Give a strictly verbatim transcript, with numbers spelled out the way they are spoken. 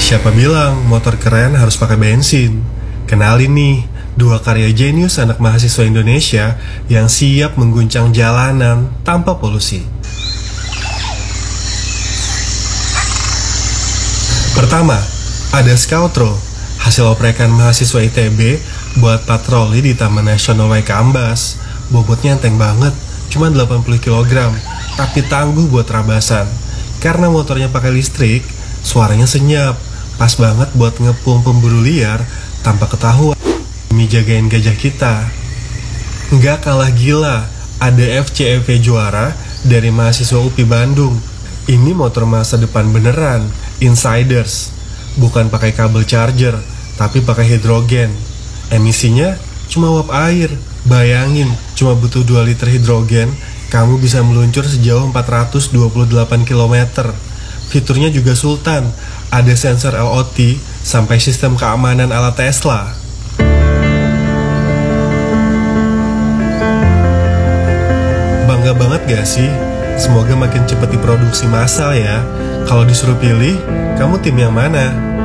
Siapa bilang motor keren harus pakai bensin? Kenalin nih, dua karya jenius anak mahasiswa Indonesia yang siap mengguncang jalanan tanpa polusi. Pertama, ada Scoutro, hasil oprekan mahasiswa I T B buat patroli di Taman Nasional Waikambas. Bobotnya enteng banget, cuma delapan puluh kilogram, tapi tangguh buat rabasan. Karena motornya pakai listrik, suaranya senyap, pas banget buat ngepung pemburu liar tanpa ketahuan demi jagain gajah kita. Nggak kalah gila, ada F C E V Juara dari mahasiswa U P I Bandung. Ini motor masa depan beneran, insiders. Bukan pakai kabel charger, tapi pakai hidrogen. Emisinya cuma uap air. Bayangin, cuma butuh dua liter hidrogen, kamu bisa meluncur sejauh empat ratus dua puluh delapan kilometer. Fiturnya juga sultan, ada sensor L O T sampai sistem keamanan ala Tesla. Bangga banget gak sih? Semoga makin cepat diproduksi massal ya. Kalau disuruh pilih, kamu tim yang mana?